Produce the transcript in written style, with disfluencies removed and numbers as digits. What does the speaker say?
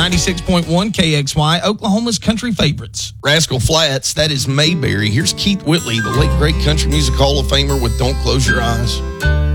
96.1 KXY, Oklahoma's country favorites. Rascal Flatts, that is Mayberry. Here's Keith Whitley, the late great country music Hall of Famer with Don't Close Your Eyes.